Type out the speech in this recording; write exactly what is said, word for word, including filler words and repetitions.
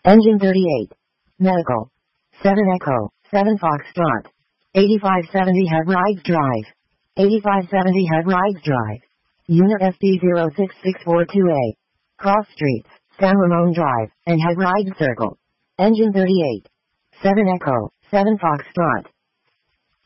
Engine thirty-eight. Medical. seven Echo, seven Foxtrot. eighty-five seventy Head Rides Drive. eighty-five seventy Head Rides Drive. Unit S D zero six six four two A. Cross Streets, San Ramon Drive, and Head Rides Circle. Engine thirty-eight. seven Echo, seven Foxtrot.